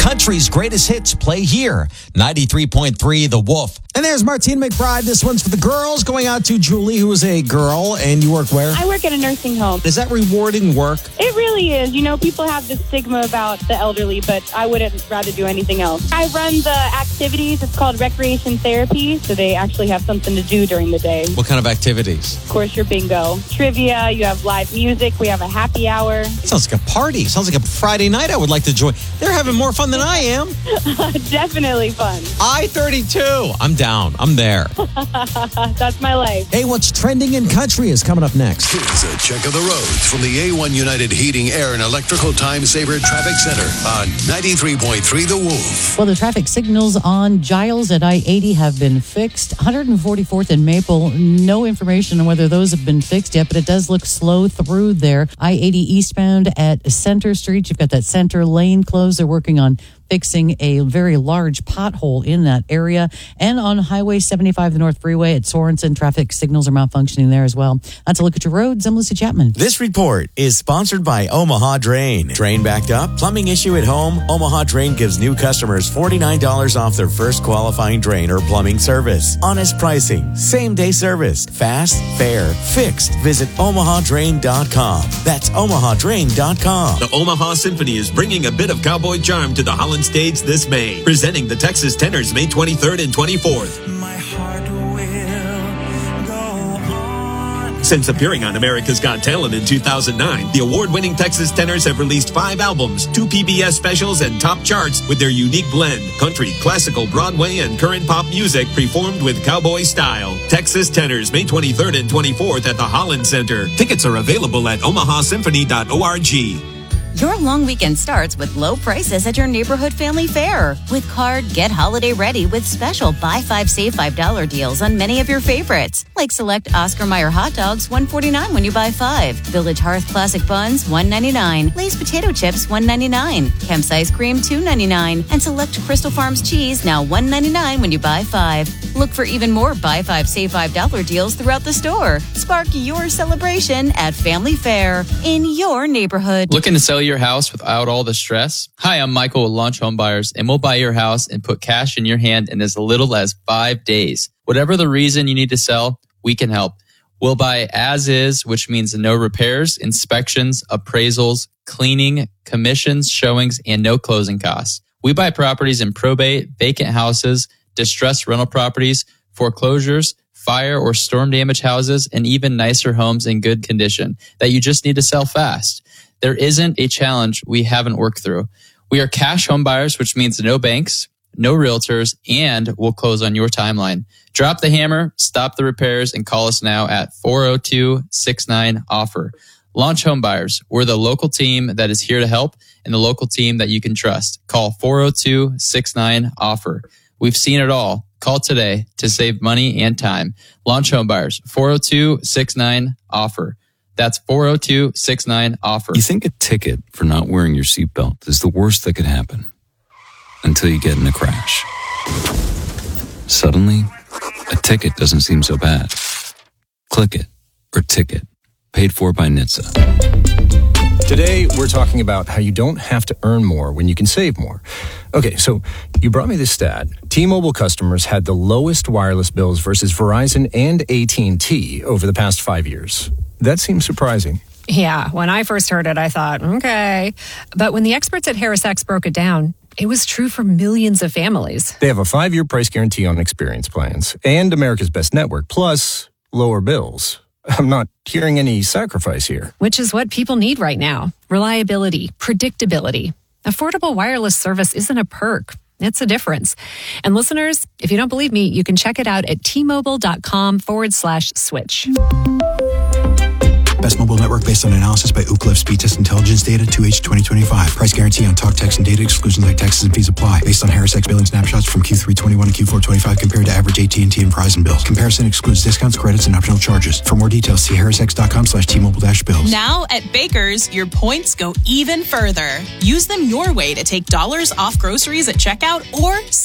Country's greatest hits play here. 93.3 The Wolf. And there's Martine McBride. This one's for the girls, going out to Julie, who is a girl, and you work where? I work at a nursing home. Is that rewarding work? It really is. You know, people have this stigma about the elderly, but I wouldn't rather do anything else. I run the activities. It's called recreation therapy, so they actually have something to do during the day. What kind of activities? Of course, your bingo. Trivia, you have live music, we have a happy hour. Sounds like a party. Sounds like a Friday night I would like to join. They're having more fun than I am. Definitely fun. I-32. I'm down. I'm there. That's my life. Hey, what's trending in country is coming up next. Here's a check of the roads from the A1 United Heating, Air, and Electrical Time Saver Traffic Center on 93.3 The Wolf. Well, the traffic signals on Giles at I-80 have been fixed. 144th and Maple, no information on whether those have been fixed yet, but it does look slow through there. I-80 eastbound at Center Street, you've got that center lane closed. They're working on fixing a very large pothole in that area. And on Highway 75, the North Freeway at Sorensen, traffic signals are malfunctioning there as well. That's a look at your roads. I'm Lucy Chapman. This report is sponsored by Omaha Drain. Drain backed up? Plumbing issue at home? Omaha Drain gives new customers $49 off their first qualifying drain or plumbing service. Honest pricing, same-day service, fast, fair, fixed. Visit omahadrain.com. That's omahadrain.com. The Omaha Symphony is bringing a bit of cowboy charm to the Holland stage this May, presenting the Texas Tenors May 23rd and 24th. My heart will go on. Since appearing on America's Got Talent in 2009, the award-winning Texas Tenors have released 5 albums, 2 PBS specials, and top charts with their unique blend: country, classical, Broadway, and current pop music performed with cowboy style. Texas Tenors May 23rd and 24th at the Holland Center. Tickets are available at omahasymphony.org. Your long weekend starts with low prices at your neighborhood family fair. With Card, get holiday ready with special buy 5, save $5 deals on many of your favorites. Like select Oscar Mayer hot dogs, $1.49 when you buy 5. Village Hearth Classic Buns, $1.99. Lay's Potato Chips, $1.99. Kemp's Ice Cream, $2.99. And select Crystal Farms Cheese, now $1.99 when you buy 5. Look for even more buy 5, save $5 deals throughout the store. Spark your celebration at Family Fair in your neighborhood. Looking to sell your house without all the stress? Hi, I'm Michael with Launch Home Buyers, and we'll buy your house and put cash in your hand in as little as 5 days. Whatever the reason you need to sell, we can help. We'll buy as is, which means no repairs, inspections, appraisals, cleaning, commissions, showings, and no closing costs. We buy properties in probate, vacant houses, distressed rental properties, foreclosures, fire or storm damaged houses, and even nicer homes in good condition that you just need to sell fast. There isn't a challenge we haven't worked through. We are cash home buyers, which means no banks, no realtors, and we'll close on your timeline. Drop the hammer, stop the repairs, and call us now at 402-69-OFFER. Launch Home Buyers. We're the local team that is here to help and the local team that you can trust. Call 402-69-OFFER. We've seen it all. Call today to save money and time. Launch Home Buyers. 402-69-OFFER. That's 402-69-OFFER. You think a ticket for not wearing your seatbelt is the worst that could happen until you get in a crash. Suddenly, a ticket doesn't seem so bad. Click it or ticket. Paid for by NHTSA. Today, we're talking about how you don't have to earn more when you can save more. Okay, so you brought me this stat. T-Mobile customers had the lowest wireless bills versus Verizon and AT&T over the past 5 years. That seems surprising. Yeah, when I first heard it, I thought, okay. But when the experts at HarrisX broke it down, it was true for millions of families. They have a 5-year price guarantee on experience plans and America's Best Network, plus lower bills. I'm not hearing any sacrifice here. Which is what people need right now. Reliability, predictability. Affordable wireless service isn't a perk. It's a difference. And listeners, if you don't believe me, you can check it out at tmobile.com/switch. Best mobile network based on analysis by Ookla Speed Test Intelligence Data 2H 2025. Price guarantee on talk, text, and data. Exclusions like taxes and fees apply. Based on HarrisX billing snapshots from Q3 21 and Q4 25 compared to average AT&T and Verizon bills. Comparison excludes discounts, credits, and optional charges. For more details, see harrisx.com/T-Mobile-bills. Now at Baker's, your points go even further. Use them your way to take dollars off groceries at checkout or